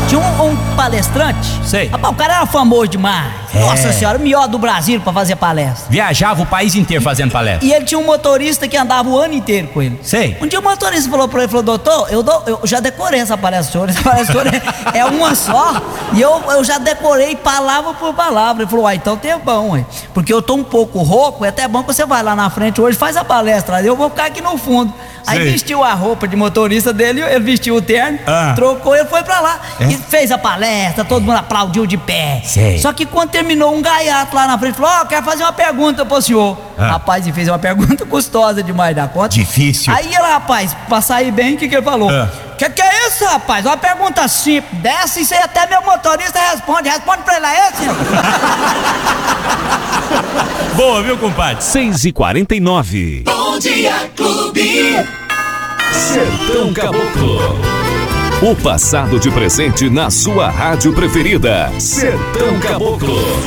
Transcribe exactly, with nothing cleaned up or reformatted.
Tinha um, um palestrante. Sei. Rapaz, o cara era famoso demais. É. Nossa senhora, o melhor do Brasil pra fazer palestra. Viajava o país inteiro fazendo palestra. E ele tinha um motorista que andava o ano inteiro com ele. Sei. Um dia o motorista falou pra ele, falou, doutor, eu, dou, eu já decorei essa palestra, senhor. Essa palestra é, é uma só. E eu, eu já decorei palavra por palavra. Ele falou, ah, então tem bom, ué. Porque eu tô um pouco rouco, é até bom que você vai lá na frente hoje, faz a palestra. Eu vou ficar aqui no fundo. Aí Sei. vestiu a roupa de motorista dele, ele vestiu o terno, Ah. trocou, ele foi pra lá. É? E fez a palestra, todo mundo aplaudiu de pé. Sei. Só que quando terminou, um gaiato lá na frente falou, ó, oh, quero fazer uma pergunta pro senhor. Ah. Rapaz, e fez uma pergunta custosa demais da conta. Difícil. Aí ele, rapaz, pra sair bem, o que que ele falou? Ah. Que que é isso, rapaz? Uma pergunta simples. Desce e você até meu motorista responde. Responde pra ele aí, senhor. Boa, viu, compadre? seis e quarenta e nove. Bom Dia Clube. Sertão Caboclo. O passado de presente na sua rádio preferida. Sertão Caboclo.